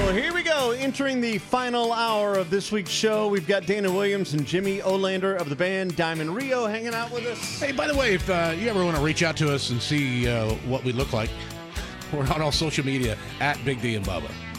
Well, here we go. Entering the final hour of this week's show, we've got Dana Williams and Jimmy Olander of the band Diamond Rio hanging out with us. Hey, by the way, if you ever want to reach out to us and see what we look like, we're on all social media at Big D and Bubba.